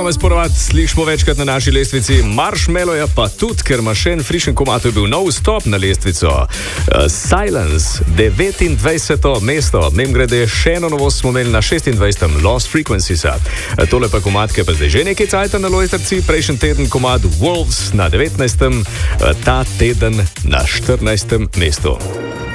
Promise ponovadi slišimo večkrat na naši lestvici, Marshmallow pa tudi, ker ima še en frišen komad, to je bil nov stop na lestvico. Silence, 29. mesto, mnem grede še eno novost smo imeli na 26. Lost Frequencies. Tole pa komad, ki je pa zdaj že nekaj cajta na lojtrci, prejšnji teden komad Wolves na 19. Ta teden na 14. mestu.